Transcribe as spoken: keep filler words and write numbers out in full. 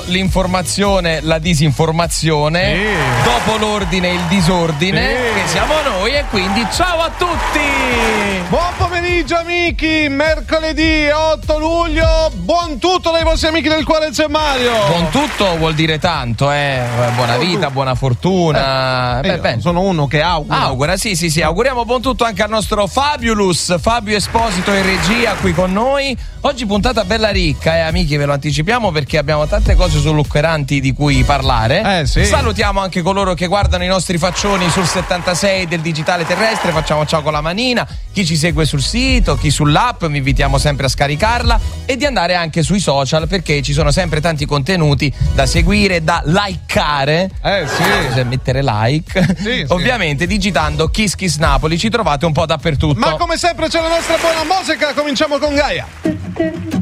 l'informazione, la disinformazione, sì. Dopo l'ordine il disordine, sì. Che siamo noi, e quindi ciao a tutti! Buon pomeriggio amici, mercoledì otto luglio, buon tutto dai vostri amici del cuore del Mario. Buon tutto vuol dire tanto, eh? Buona vita, buona fortuna. Eh, Beh, sono uno che augura. Augura, sì, sì, sì. Auguriamo buon tutto anche al nostro Fabulous, Fabio Esposito in regia qui con noi. Oggi puntata bella ricca, eh, amici, ve lo anticipiamo perché abbiamo tante cose sull'occheranti di cui parlare. Eh, sì. Salutiamo anche coloro che guardano i nostri faccioni sul settantasei del digitale terrestre, facciamo ciao con la manina, chi ci segue sul sito, chi sull'app, vi invitiamo sempre a scaricarla e di andare anche sui social perché ci sono sempre tanti contenuti da seguire, da likeare. Eh sì. Mettere like. Sì, ovviamente sì. digitando Kiss Kiss Napoli ci trovate un po' dappertutto. Ma come sempre c'è la nostra buona musica, cominciamo con Gaia.